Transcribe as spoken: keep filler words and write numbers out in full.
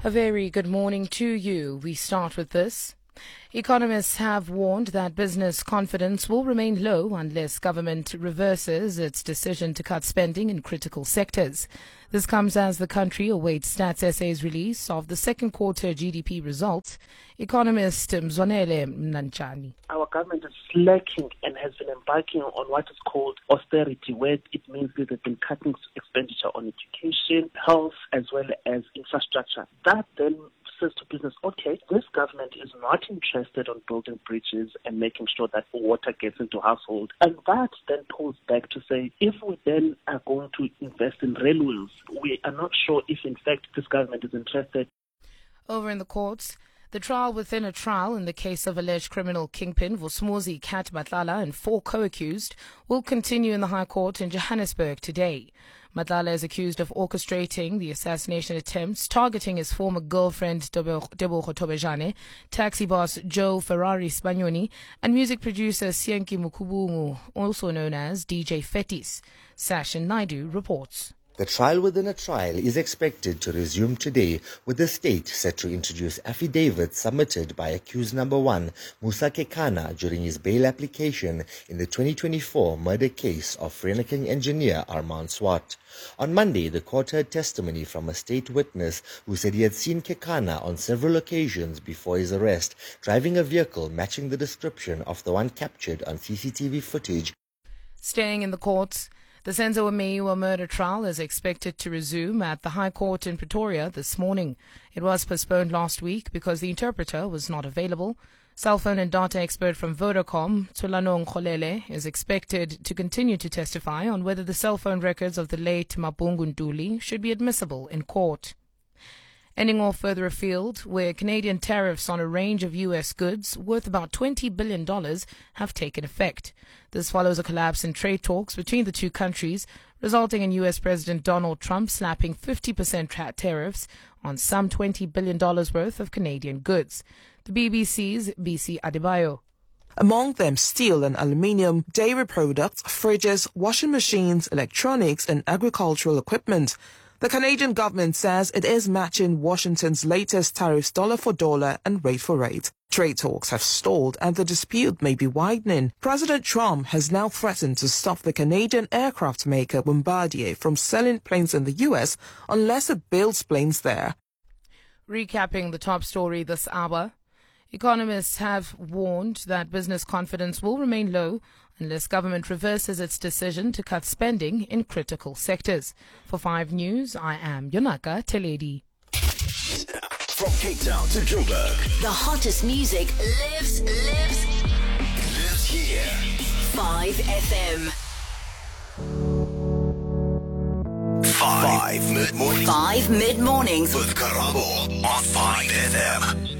A very good morning to you. We start with this. Economists have warned that business confidence will remain low unless government reverses its decision to cut spending in critical sectors. This comes as the country awaits Stats S A's release of the second quarter G D P results. Economist Mzwanele Mnanchani. Our government is slacking and has been embarking on what is called austerity, where it means that they've been cutting expenditure on education, health, as well as infrastructure. That then says to business, okay, this government is not interested on building bridges and making sure that water gets into households. And that then pulls back to say, if we then are going to invest in railways, we are not sure if in fact this government is interested. Over in the courts, the trial within a trial in the case of alleged criminal kingpin Vusumuzi Kat Matlala and four co-accused will continue in the High Court in Johannesburg today. Matlala is accused of orchestrating the assassination attempts targeting his former girlfriend Tebogo Tobejane, taxi boss Joe Ferrari Spagnoni, and music producer Sienki Mukubungu, also known as D J Fetis. Sashin Naidu reports. The trial within a trial is expected to resume today, with the state set to introduce affidavits submitted by accused number one, Musa Kekana, during his bail application in the twenty twenty-four murder case of Vereniging engineer Armand Swart. On Monday, the court heard testimony from a state witness who said he had seen Kekana on several occasions before his arrest, driving a vehicle matching the description of the one captured on C C T V footage. Staying in the courts, the Senzo Meyiwa murder trial is expected to resume at the High Court in Pretoria this morning. It was postponed last week because the interpreter was not available. Cell phone and data expert from Vodacom, Tulano Nkholele, is expected to continue to testify on whether the cell phone records of the late Mabungu Ntuli should be admissible in court. Ending off further afield, where Canadian tariffs on a range of U S goods worth about twenty billion dollars have taken effect. This follows a collapse in trade talks between the two countries, resulting in U S President Donald Trump slapping fifty percent tra- tariffs on some twenty billion dollars worth of Canadian goods. The B B C's B C Adebayo. Among them steel and aluminium, dairy products, fridges, washing machines, electronics and agricultural equipment. The Canadian government says it is matching Washington's latest tariffs dollar for dollar and rate for rate. Trade talks have stalled and the dispute may be widening. President Trump has now threatened to stop the Canadian aircraft maker Bombardier from selling planes in the U S unless it builds planes there. Recapping the top story this hour, economists have warned that business confidence will remain low unless government reverses its decision to cut spending in critical sectors. For five News, I am Yonaka Teledi. From Cape Town to Joburg, the hottest music lives, lives, lives here. five F M. Five mid mornings. Five mid mornings with Karabo on five F M.